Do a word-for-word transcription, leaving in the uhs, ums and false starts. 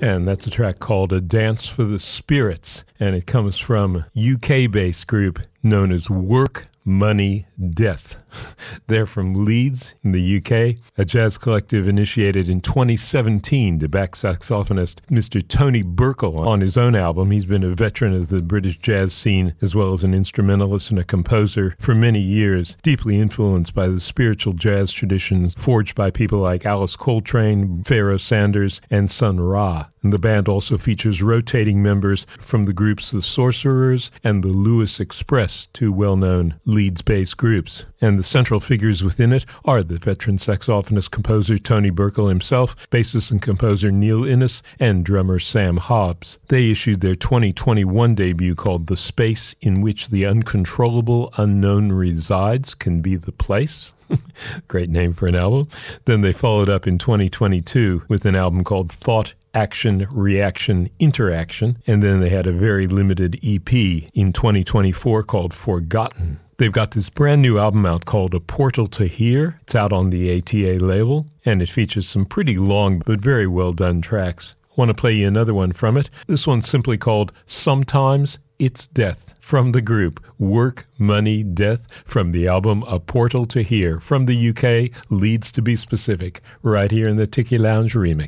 And that's a track called A Dance for the Spirits, and it comes from U K-based group known as Work, Money, Death. They're from Leeds in the U K, a jazz collective initiated in twenty seventeen to back saxophonist Mister Tony Burkle on his own album. He's been a veteran of the British jazz scene as well as an instrumentalist and a composer for many years, deeply influenced by the spiritual jazz traditions forged by people like Alice Coltrane, Pharoah Sanders, and Sun Ra. And the band also features rotating members from the groups The Sorcerers and the Lewis Express, two well-known Leeds-based groups. And the central figures within it are the veteran saxophonist-composer Tony Burkle himself, bassist and composer Neil Innes, and drummer Sam Hobbs. They issued their twenty twenty-one debut called The Space in Which the Uncontrollable Unknown Resides Can Be the Place. Great name for an album. Then they followed up in twenty twenty-two with an album called Thought, Action, Reaction, Interaction, and then they had a very limited E P in twenty twenty-four called Forgotten. They've got this brand new album out called A Portal to Here. It's out on the A T A label, and it features some pretty long but very well done tracks. I want to play you another one from it. This one's simply called Sometimes It's Death, from the group Work, Money, Death, from the album A Portal to Here, from the U K, Leeds to be specific, right here in the Tiki Lounge remix.